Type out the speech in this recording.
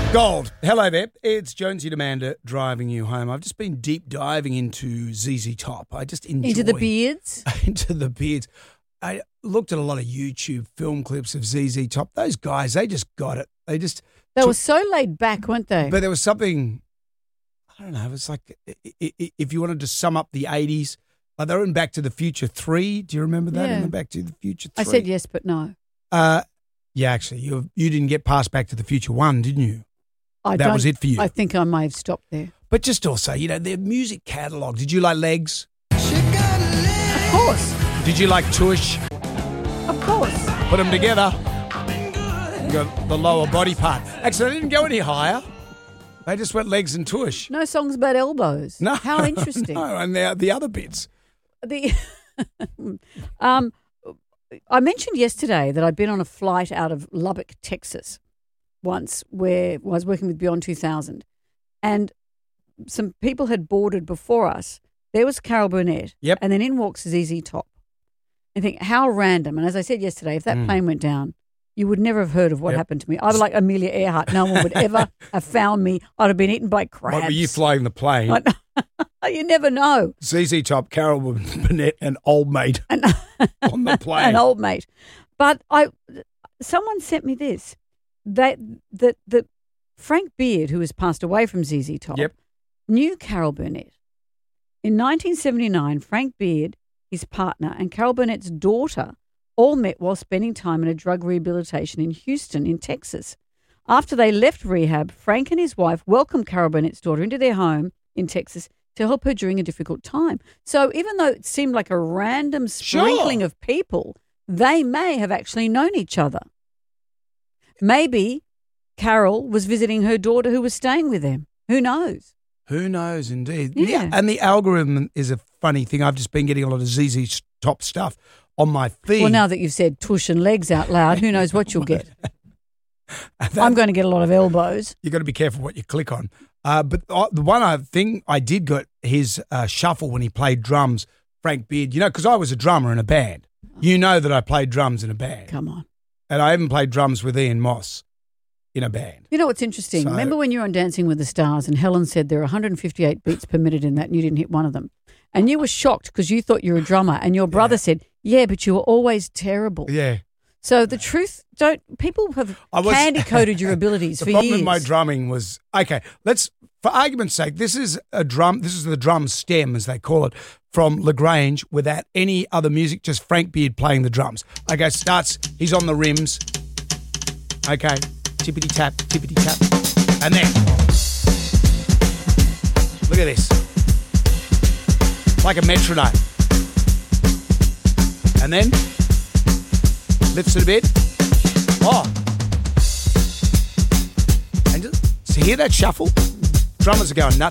Gold. Hello there. It's Jonesy and Amanda driving you home. I've just been deep diving into ZZ Top. I just enjoy... Into the beards? Into the beards. I looked at a lot of YouTube film clips of ZZ Top. Those guys, they just got it. They were so laid back, weren't they? But there was something, I don't know, it was like if you wanted to sum up the 80s, like they were in Back to the Future 3. Do you remember that in the Back to the Future 3? I said yes, but no. Yeah, actually, you didn't get past Back to the Future 1, didn't you? That was it for you. I think I may have stopped there. But just also, their music catalogue. Did you like Legs? Of course. Did you like Tush? Of course. Put them together. You got the lower body part. Actually, they didn't go any higher. They just went Legs and Tush. No songs about elbows. No. How interesting. No, and the other bits. I mentioned yesterday that I'd been on a flight out of Lubbock, Texas once where I was working with Beyond 2000 and some people had boarded before us. There was Carol Burnett. Yep. And then in walks ZZ Top. I think, how random. And as I said yesterday, if that plane went down, you would never have heard of what happened to me. I was like Amelia Earhart. No one would ever have found me. I'd have been eaten by crabs. What were you flying the plane? You never know. ZZ Top, Carol Burnett, and Old Mate on the plane. An old mate. But someone sent me this. That Frank Beard, who has passed away from ZZ Top, knew Carol Burnett. In 1979, Frank Beard, his partner, and Carol Burnett's daughter all met while spending time in a drug rehabilitation in Houston, in Texas. After they left rehab, Frank and his wife welcomed Carol Burnett's daughter into their home in Texas to help her during a difficult time. So even though it seemed like a random sprinkling of people, they may have actually known each other. Maybe Carol was visiting her daughter who was staying with them. Who knows? Who knows, indeed. Yeah. And the algorithm is a funny thing. I've just been getting a lot of ZZ Top stuff on my feed. Well, now that you've said Tush and Legs out loud, who knows what you'll get? I'm going to get a lot of elbows. You've got to be careful what you click on. But the one thing I did got his shuffle when he played drums, Frank Beard, because I was a drummer in a band. You know that I played drums in a band. Come on. And I even played drums with Ian Moss in a band. You know what's interesting? Remember when you were on Dancing with the Stars and Helen said there are 158 beats per minute in that and you didn't hit one of them? And you were shocked because you thought you were a drummer and your brother said, yeah, but you were always terrible. Yeah. So the truth, people have candy-coated your abilities for years. The problem with my drumming was, for argument's sake, this is the drum stem, as they call it, from LaGrange without any other music, just Frank Beard playing the drums. Okay, starts, he's on the rims. Okay, tippity-tap, tippity-tap. And then, look at this. Like a metronome. And then, lifts it a bit. Oh. And just, so hear that shuffle? Drummers are going nuts.